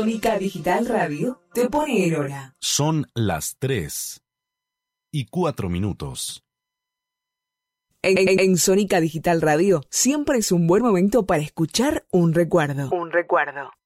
Sónica Digital Radio te pone en hora. Son las 3:04. En Sónica Digital Radio siempre es un buen momento para escuchar un recuerdo. Un recuerdo.